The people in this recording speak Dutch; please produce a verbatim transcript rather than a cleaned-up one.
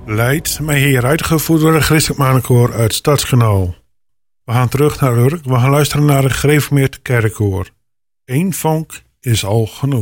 Leidt mij hier uitgevoerd door een christelijk mannenkoor uit Stadskanaal. We gaan terug naar Urk. We gaan luisteren naar een gereformeerd kerkkoor. Eén vonk is al genoeg.